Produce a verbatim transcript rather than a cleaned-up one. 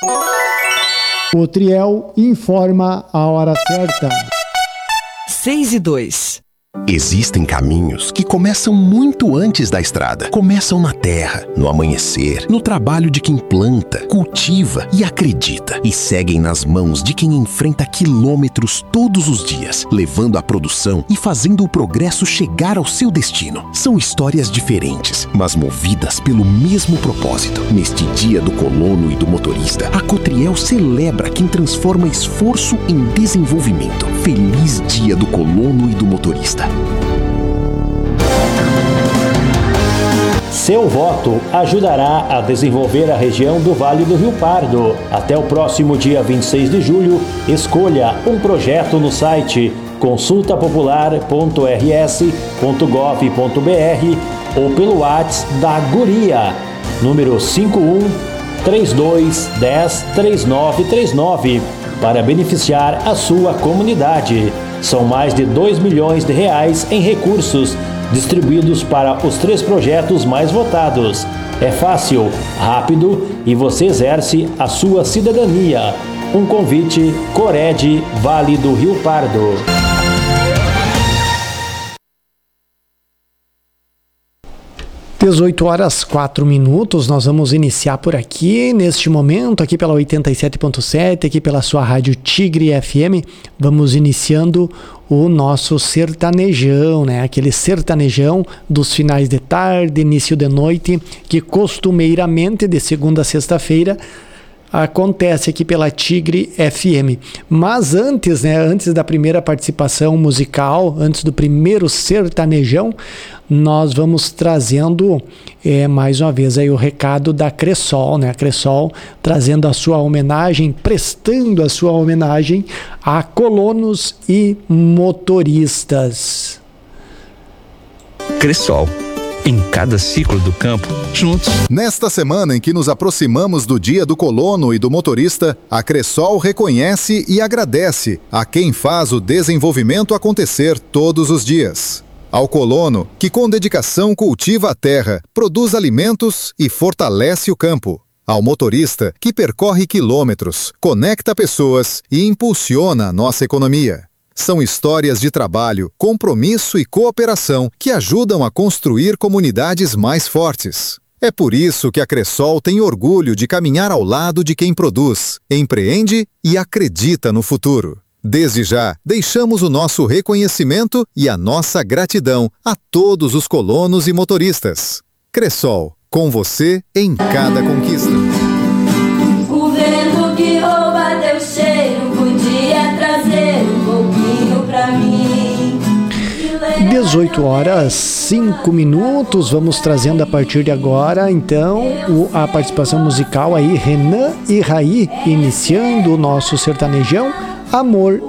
O Triel informa a hora certa. seis e dois. Existem caminhos que começam muito antes da estrada. Começam na terra, no amanhecer, no trabalho de quem planta, cultiva e acredita. E seguem nas mãos de quem enfrenta quilômetros todos os dias, levando a produção e fazendo o progresso chegar ao seu destino. São histórias diferentes, mas movidas pelo mesmo propósito. Neste dia do colono e do motorista, a Cotriel celebra quem transforma esforço em desenvolvimento. Feliz Dia do Colono e do Motorista. Seu voto ajudará a desenvolver a região do Vale do Rio Pardo. Até o próximo dia vinte e seis de julho, escolha um projeto no site consulta popular ponto r s ponto gov ponto b r ou pelo WhatsApp da Guria, número cinco um três dois um zero três nove três nove, para beneficiar a sua comunidade. São mais de dois milhões de reais em recursos distribuídos para os três projetos mais votados. É fácil, rápido e você exerce a sua cidadania. Um convite, Cored, Vale do Rio Pardo. dezoito horas, quatro minutos, nós vamos iniciar por aqui, neste momento, aqui pela oitenta e sete ponto sete, aqui pela sua rádio Tigre F M, vamos iniciando o nosso sertanejão, né? Aquele sertanejão dos finais de tarde, início de noite, que costumeiramente, de segunda a sexta-feira, acontece aqui pela Tigre F M. Mas antes, né, antes da primeira participação musical, antes do primeiro sertanejão, nós vamos trazendo é, mais uma vez aí o recado da Cressol, né? A Cressol trazendo a sua homenagem, prestando a sua homenagem a colonos e motoristas. Cressol. Em cada ciclo do campo, juntos. Nesta semana em que nos aproximamos do Dia do Colono e do Motorista, a Cressol reconhece e agradece a quem faz o desenvolvimento acontecer todos os dias. Ao colono, que com dedicação cultiva a terra, produz alimentos e fortalece o campo. Ao motorista, que percorre quilômetros, conecta pessoas e impulsiona a nossa economia. São histórias de trabalho, compromisso e cooperação que ajudam a construir comunidades mais fortes. É por isso que a Cressol tem orgulho de caminhar ao lado de quem produz, empreende e acredita no futuro. Desde já, deixamos o nosso reconhecimento e a nossa gratidão a todos os colonos e motoristas. Cressol, com você em cada conquista. O vento que rouba teu cheiro podia trazer um pouquinho pra mim. dezoito horas, cinco minutos, vamos trazendo a partir de agora, então, o, a participação musical aí, Renan e Raí, iniciando o nosso sertanejão, Amor